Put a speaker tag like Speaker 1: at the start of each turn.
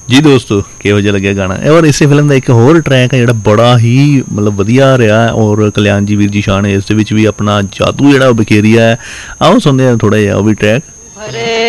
Speaker 1: जी दोस्तों किहो जिहा लग्गिया गाना। और इस फिल्म का एक होर ट्रैक है जिहड़ा बड़ा ही मतलब वधिया रहा और कल्याण जी वीर जी शाह ने इस भी अपना जादू जिहड़ा बिखेरिया है। आओ सुनते हैं थोड़ा जिहा वो भी ट्रैक।